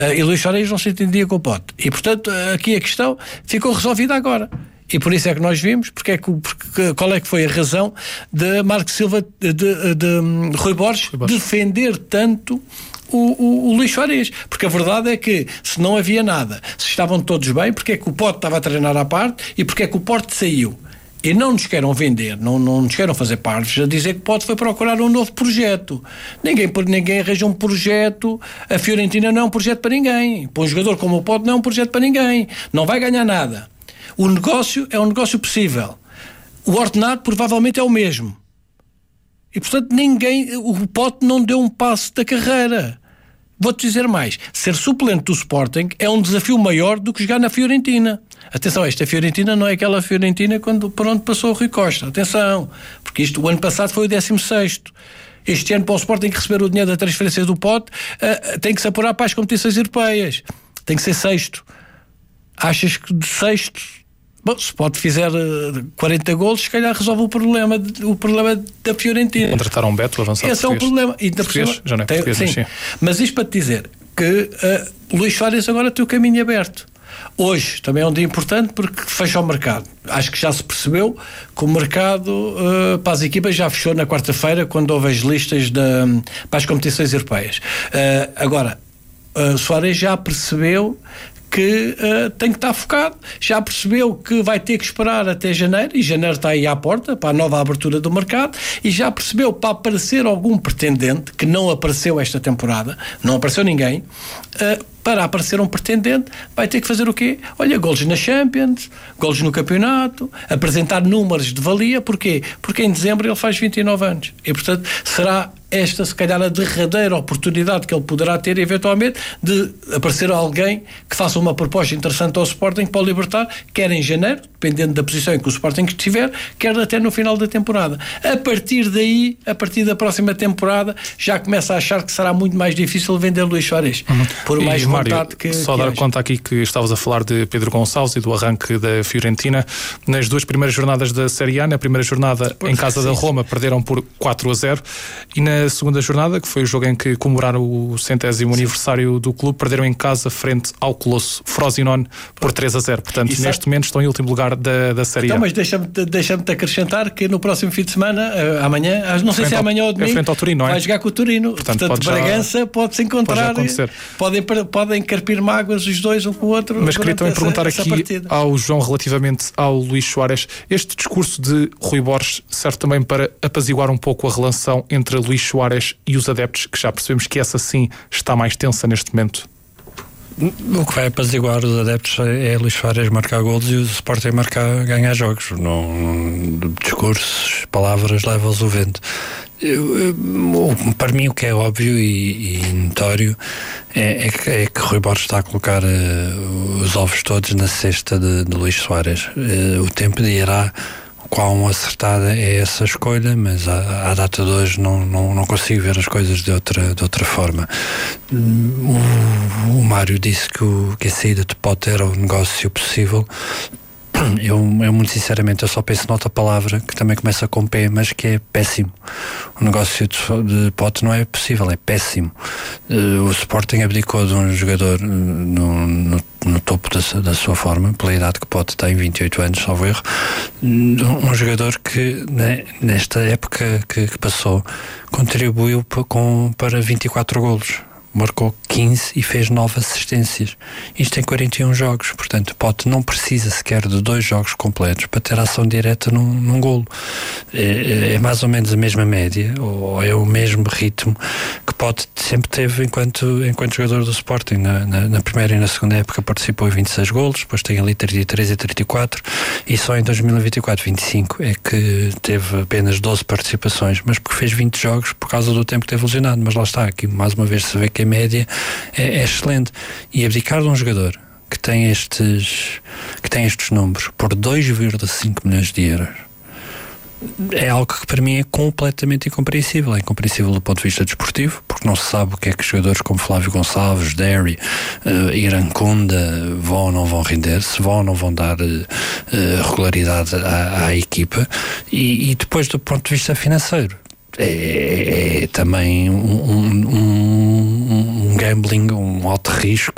E Luís Soares não se entendia com o Pote. E, portanto, aqui a questão ficou resolvida agora. E por isso é que nós vimos, qual é que foi a razão de Marco Silva, de Rui Borges defender tanto o Luís Soares, porque a verdade é que se não havia nada, se estavam todos bem, porque é que o Pote estava a treinar à parte e porque é que o Porto saiu. E não nos queiram vender, não nos queiram fazer partes a dizer que o Pote foi procurar um novo projeto. Ninguém arranja um projeto. A Fiorentina não é um projeto para ninguém. Para um jogador como o Pote não é um projeto para ninguém. Não vai ganhar nada. O negócio é um negócio possível. O ordenado provavelmente é o mesmo. E, portanto, o Pote não deu um passo da carreira. Vou-te dizer mais. Ser suplente do Sporting é um desafio maior do que jogar na Fiorentina. Atenção, esta Fiorentina não é aquela Fiorentina por onde passou o Rui Costa. Atenção, porque o ano passado foi o 16º. Este ano, para o Sporting receber o dinheiro da transferência do Pote, tem que se apurar para as competições europeias. Tem que ser sexto. Achas que de sexto... Bom, se Pote fizer 40 golos, se calhar resolve o problema da Fiorentina. Contratar um Beto, avançar. Esse é o problema. E português? Já não é português, sim. Sim. Mas isto para te dizer que Luís Soares agora tem o caminho aberto. Hoje também é um dia importante porque fecha o mercado. Acho que já se percebeu que o mercado para as equipas já fechou na quarta-feira, quando houve as listas para as competições europeias. Agora, Soares já percebeu que tem que estar focado, já percebeu que vai ter que esperar até janeiro, e janeiro está aí à porta para a nova abertura do mercado, e já percebeu para aparecer algum pretendente, que não apareceu esta temporada, não apareceu ninguém, para aparecer um pretendente vai ter que fazer o quê? Olha, golos na Champions, golos no campeonato, apresentar números de valia. Porquê? Porque em dezembro ele faz 29 anos e, portanto, será esta, se calhar, a derradeira oportunidade que ele poderá ter, eventualmente, de aparecer alguém que faça uma proposta interessante ao Sporting para o libertar, quer em janeiro, dependendo da posição em que o Sporting estiver, quer até no final da temporada. A partir daí, a partir da próxima temporada, já começa a achar que será muito mais difícil vender Luís Soares. Por mais vontade que só dar conta aqui que estavas a falar de Pedro Gonçalves e do arranque da Fiorentina. Nas duas primeiras jornadas da Série A, na primeira jornada em casa da Roma, perderam por 4-0, e na segunda jornada, que foi o jogo em que comemoraram o 100º aniversário do clube, perderam em casa frente ao colosso Frosinone por 3-0. Portanto, neste momento estão em último lugar da Série A. Então, mas deixa-me-te acrescentar que no próximo fim de semana, amanhã, não sei se é amanhã ou domingo, frente ao Turino, vai jogar com o Turino. Portanto Bragança pode-se encontrar, podem carpir mágoas os dois um com o outro. Mas queria também perguntar aqui ao João, relativamente ao Luís Soares, este discurso de Rui Borges serve também para apaziguar um pouco a relação entre Luís Soares e os adeptos, que já percebemos que essa sim está mais tensa neste momento? O que vai apaziguar os adeptos é Luís Soares marcar golos e o Sporting ganhar jogos. Não, discursos, palavras, leva-os o vento. Para mim, o que é óbvio e notório é que Rui Borges está a colocar os ovos todos na cesta de Luís Soares. O tempo dirá quão acertada é essa escolha, mas à data de hoje não consigo ver as coisas de outra forma. O Mário disse que a saída de Pote era o negócio possível. Eu muito sinceramente, eu só penso noutra palavra que também começa com P, mas que é péssimo. O negócio de Pote não é possível, é péssimo. O Sporting abdicou de um jogador no topo da sua forma, pela idade que Pote tem, 28 anos, salvo erro. Um jogador que, nesta época que passou, contribuiu para 24 golos. Marcou 15 e fez 9 assistências. Isto em 41 jogos. Portanto, Pote não precisa sequer de 2 jogos completos para ter ação direta num golo. É mais ou menos a mesma média, ou é o mesmo ritmo que Pote sempre teve enquanto jogador do Sporting. Na primeira e na segunda época participou em 26 golos, depois tem ali 33 e 34, e só em 2024, 25 é que teve apenas 12 participações, mas porque fez 20 jogos por causa do tempo que teve lesionado. Mas lá está, aqui mais uma vez se vê que a média é excelente. E abdicar de um jogador que tem estes números por 2,5 milhões de euros é algo que para mim é completamente incompreensível. É incompreensível do ponto de vista desportivo, porque não se sabe o que é que jogadores como Flávio Gonçalves, Derry, Irancunda vão ou não vão render, se vão ou não vão dar regularidade à equipa, e depois do ponto de vista financeiro é também um gambling, um alto risco